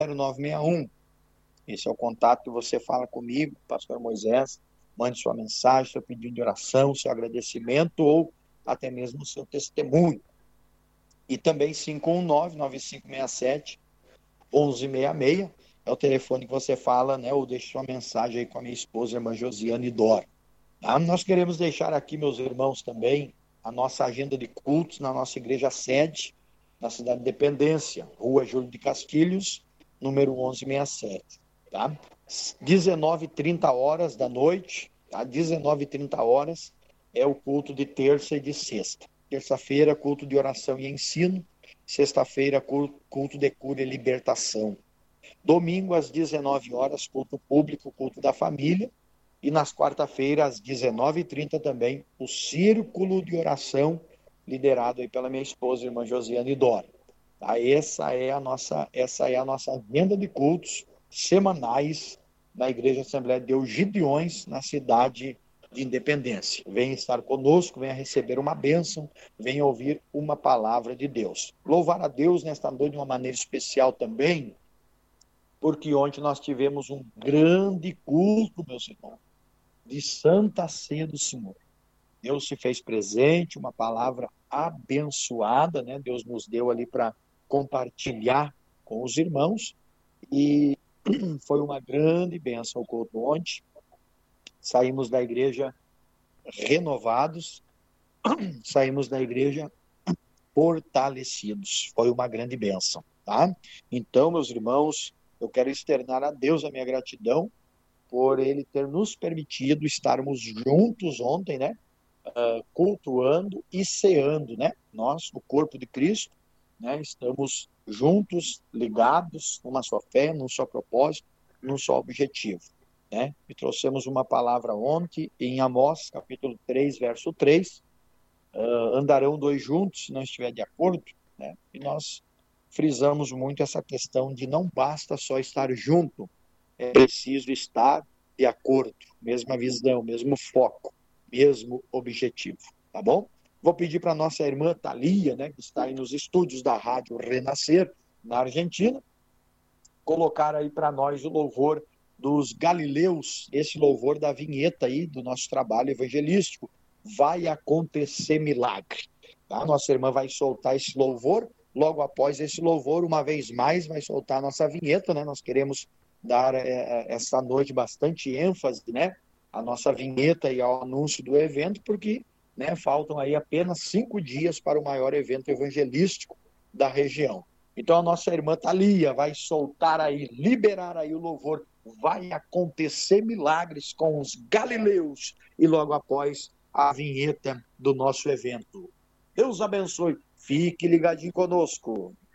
0961. Esse é o contato que você fala comigo, pastor Moisés. Mande sua mensagem, seu pedido de oração, seu agradecimento ou até mesmo o seu testemunho. E também 519-9567-1166 é o telefone que você fala, né, ou deixa sua mensagem aí com a minha esposa, a irmã Josiane Dora. Tá? Nós queremos deixar aqui, meus irmãos, também a nossa agenda de cultos na nossa igreja sede, na cidade de Independência, Rua Júlio de Castilhos, número 1167. Tá? 19h30 da noite, tá? 19h30 é o culto de terça e de sexta. Terça-feira, culto de oração e ensino. Sexta-feira, culto de cura e libertação. Domingo, às 19 horas, culto público, culto da família. E nas quarta-feiras, às 19h30 também, o círculo de oração, liderado aí pela minha esposa, irmã Josiane Dora. Tá? Essa é a nossa agenda de cultos semanais na Igreja Assembleia de Deus Gideões, na cidade de Independência. Venha estar conosco, venha receber uma bênção, venha ouvir uma palavra de Deus. Louvar a Deus nesta noite de uma maneira especial também, porque ontem nós tivemos um grande culto, meus irmãos, de Santa Ceia do Senhor. Deus se fez presente, uma palavra abençoada, né? Deus nos deu ali para compartilhar com os irmãos, e foi uma grande bênção o culto ontem. Saímos da igreja renovados, saímos da igreja fortalecidos. Foi uma grande bênção, tá? Então, meus irmãos, eu quero externar a Deus a minha gratidão por Ele ter nos permitido estarmos juntos ontem, né? Cultuando e ceando, né? Nós, o corpo de Cristo, né? Estamos juntos, ligados, numa só fé, num só propósito, num só objetivo, né? E trouxemos uma palavra ontem em Amós, capítulo 3, verso 3, andarão dois juntos se não estiver de acordo, né? E nós frisamos muito essa questão de não basta só estar junto, é preciso estar de acordo, mesma visão, mesmo foco, mesmo objetivo, tá bom? Vou pedir para nossa irmã Thalia, né, que está aí nos estúdios da Rádio Renascer, na Argentina, colocar aí para nós o louvor dos Galileus, esse louvor da vinheta aí do nosso trabalho evangelístico. Vai acontecer milagre. Tá? Nossa irmã vai soltar esse louvor, logo após esse louvor, uma vez mais, vai soltar a nossa vinheta, né? Nós queremos dar essa noite bastante ênfase, né, à nossa vinheta e ao anúncio do evento, porque, né, faltam aí apenas 5 dias para o maior evento evangelístico da região. Então a nossa irmã Thalia vai soltar aí, liberar aí o louvor, vai acontecer milagres com os Galileus, e logo após a vinheta do nosso evento. Deus abençoe, fique ligadinho conosco.